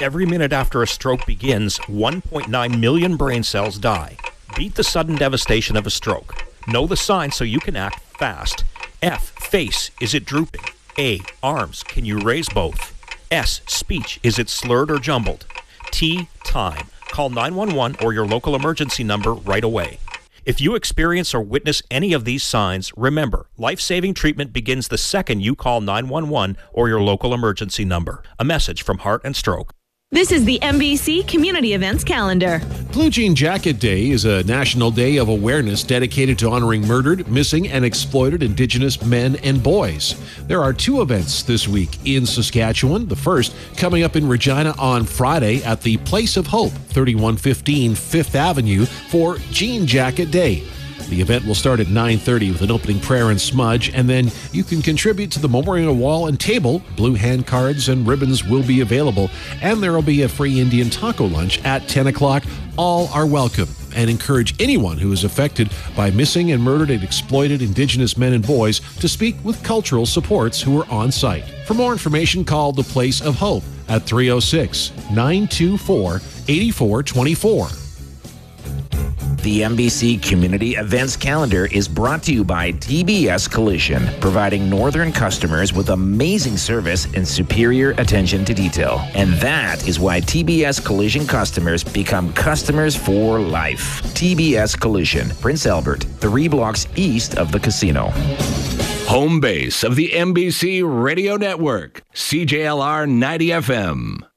Every minute after a stroke begins, 1.9 million brain cells die. Beat the sudden devastation of a stroke. Know the signs so you can act fast. F, face, is it drooping? A, arms, can you raise both? S, speech, is it slurred or jumbled? T, time. Call 911 or your local emergency number right away. If you experience or witness any of these signs, remember, life-saving treatment begins the second you call 911 or your local emergency number. A message from Heart and Stroke. This is the MBC Community Events Calendar. Blue Jean Jacket Day is a national day of awareness dedicated to honoring murdered, missing, and exploited Indigenous men and boys. There are 2 events this week in Saskatchewan. The first coming up in Regina on Friday at the Place of Hope, 3115 5th Avenue for Jean Jacket Day. The event will start at 9:30 with an opening prayer and smudge, and then you can contribute to the memorial wall and table. Blue hand cards and ribbons will be available, and there will be a free Indian taco lunch at 10 o'clock. All are welcome, and encourage anyone who is affected by missing and murdered and exploited Indigenous men and boys to speak with cultural supports who are on site. For more information, call the Place of Hope at 306-924-8424. The MBC Community Events Calendar is brought to you by TBS Collision, providing northern customers with amazing service and superior attention to detail. And that is why TBS Collision customers become customers for life. TBS Collision, Prince Albert, 3 blocks east of the casino. Home base of the MBC Radio Network, CJLR 90 FM.